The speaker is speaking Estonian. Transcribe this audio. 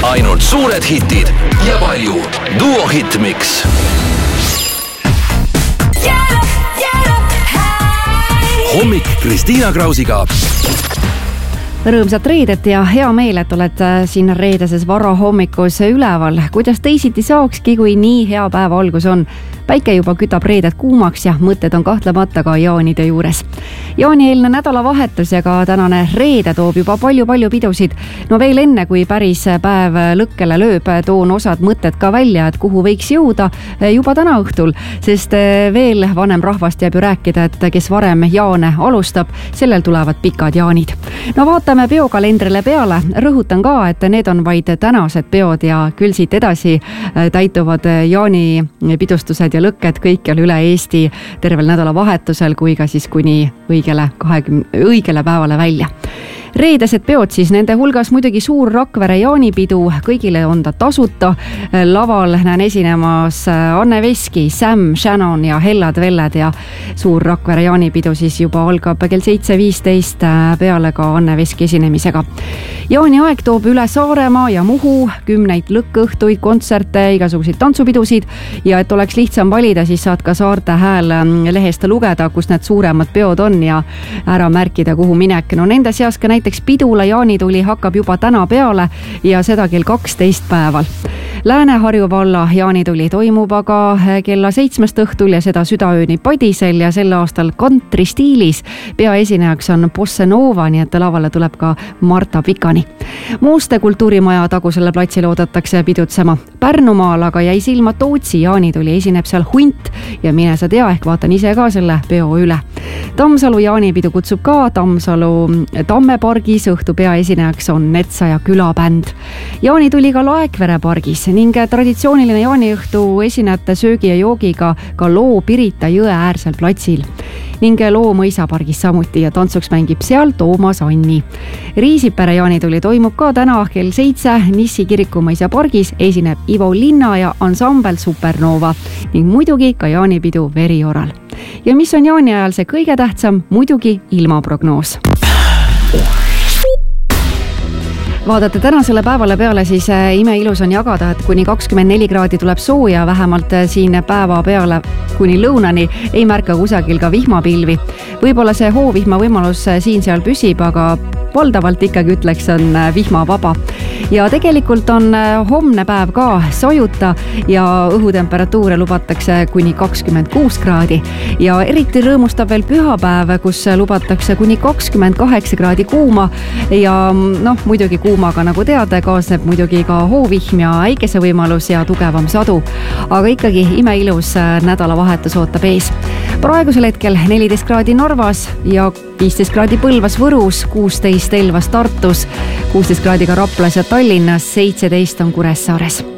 ainult suured hitid ja palju Duo Hitmix. Hommik Kristiina Krausiga. Rõõmsat reedet ja hea meel, et oled siin reedeses varahommikus üleval. Kuidas teisiti saakski, kui nii hea päeva algus on? Päike juba kütab reedet kuumaks ja mõtted on kahtlemata ka jaanide juures. Jaani-eelne nädalavahetus ja ka tänane reede toob juba palju pidusid. No veel enne, kui päris päev lõkkele lööb, toon osad mõtted ka välja, et kuhu võiks jõuda juba täna õhtul, sest veel vanem rahvast jääb ju rääkida, et kes varem jaane alustab, sellel tulevad pikad jaanid. No vaatame peokalendrile peale. Rõhutan ka, et need on vaid tänased peod ja küll siit edasi täituvad jaani pidustused ja lõkked kõikjal üle Eesti tervel nädalavahetusel kui ka siis kuni õigele päevale välja. Reedesed peod siis, nende hulgas muidugi suur Rakvere jaanipidu, kõigile on ta tasuta. Laval näen esinemas Anne Veski, Sam, Shannon ja Hellad Velled ja suur Rakvere jaanipidu siis juba algab kell 7.15 peale ka Anne Veski esinemisega. Jaani aeg toob üle Saaremaa ja Muhu, 10 lõkkõhtuid, kontserte, igasuguseid tantsupidusid ja et oleks lihtsam valida, siis saad ka Saarte Hääl lehest lugeda, kus need suuremad peod on ja ära märkida, kuhu minek. No nende seas ka näiteks Pidula jaanituli hakkab juba täna peale ja seda kell 12 päeval. Lääne-Harju valla jaanituli toimub aga kella 7 õhtul ja seda südaööni Padisel ja sel aastal kantri stiilis. Peaesinejaks on Bossa Nova, nii et lavale tuleb ka Marta Pikani. Mooste kultuurimaja tagusele platsile oodatakse pidutsema. Pärnumaal aga jäi silma Tootsi jaanituli, esineb seal Hunt ja mine sa tea, ehk vaatan ise ka selle peo üle. Tammsalu jaanipidu kutsub ka Tammsalu Tammepargis, õhtu peaesinejaks on Netsa ja külabänd. Jaani tuli ka Laekvere pargis ning traditsiooniline jaaniõhtu esinejate söögi ja joogiga ka Loo Pirita jõe äärsel platsil ning Loo mõisapargis samuti ja tantsuks mängib seal Toomas Anni. Riisipere jaanituli toimub ka täna kell 7 Nissi kirikumõisa pargis, esineb Ivo Linna ja ansambel Supernova ning muidugi ka jaanipidu Verioral. Ja mis on jaani ajal see kõige tähtsam? Muidugi ilmaprognoos. Vaadate tänasele päevale peale, siis imeilus on jagada, et kuni 24 kraadi tuleb sooja, vähemalt siin päeva peale kuni lõunani ei märka kusagil ka vihmapilvi. Võib-olla see hoovihma võimalus siin-seal püsib, aga valdavalt ikkagi ütleks on vihmavaba. Ja tegelikult on homne päev ka sajuta ja õhutemperatuure lubatakse kuni 26 kraadi. Ja eriti rõõmustab veel pühapäev, kus lubatakse kuni 28 kraadi kuuma ja muidugi kuumaga, nagu teada, kaasneb muidugi ka hoovihm ja äikesevõimalus ja tugevam sadu. Aga ikkagi imeilus nädalavahetus ootab ees. Praegusel hetkel 14 kraadi Narvas ja 15 kraadi Põlvas, Võrus, 16 Elvas, Tartus, 16 kraadi ka Raplas ja Tallinnas, 17 on Kuressaares.